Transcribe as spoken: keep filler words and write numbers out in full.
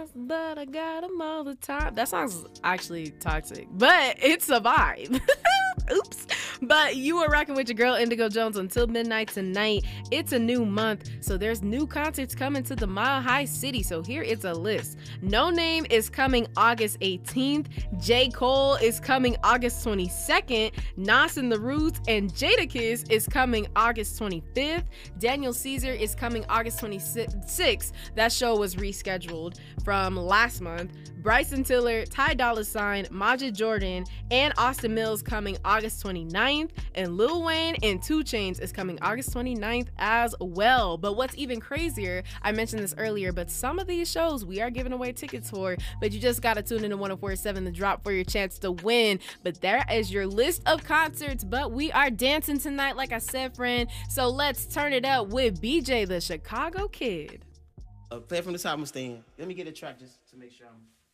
But I got them all the time. That song's actually toxic, but it's a vibe. Oops. But you are rocking with your girl Indigo Jones until midnight tonight. It's a new month, so there's new concerts coming to the Mile High City. So here is a list. No Name is coming August eighteenth. J. Cole is coming August twenty-second. Nas and the Roots and Jadakiss is coming August twenty-fifth. Daniel Caesar is coming August twenty-sixth. That show was rescheduled from last month. Bryson Tiller, Ty Dolla Sign, Majid Jordan, and Austin Mills coming August twenty-ninth, and Lil Wayne and two Chainz is coming August twenty-ninth as well. But what's even crazier, I mentioned this earlier, but some of these shows we are giving away tickets for, but you just gotta tune into one oh four point seven The Drop for your chance to win. But there is your list of concerts, but we are dancing tonight, like I said, friend. So let's turn it up with B J the Chicago Kid. Uh, play it from the top, I'm staying. Let me get a track just to make sure I'm